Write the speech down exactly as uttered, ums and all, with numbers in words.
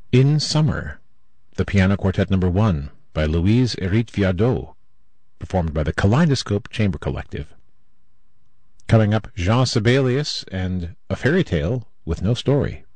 In Summer, the Piano Quartet Number One by Louise Hérite Viardot, performed by the Kaleidoscope Chamber Collective. Coming up, Jean Sibelius and A Fairy Tale with No Story.